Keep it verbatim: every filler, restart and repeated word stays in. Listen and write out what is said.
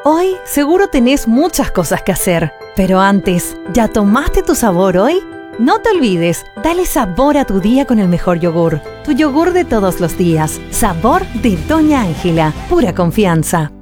Hoy seguro tenés muchas cosas que hacer, pero antes, ¿ya tomaste tu sabor hoy? No te olvides, dale sabor a tu día con el mejor yogur. Tu yogur de todos los días. Sabor de Doña Ángela. Pura confianza.